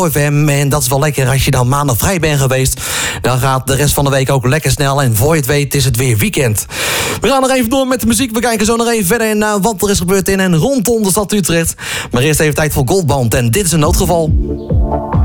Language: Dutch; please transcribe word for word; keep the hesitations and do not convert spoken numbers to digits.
F M. En dat is wel lekker als je dan maandag vrij bent geweest. Dan gaat de rest van de week ook lekker snel. En voor je het weet is het weer weekend. We gaan nog even door met de muziek. We kijken zo nog even verder naar wat er is gebeurd in en rondom de stad Utrecht. Maar eerst even tijd voor Goldband. En dit is een noodgeval.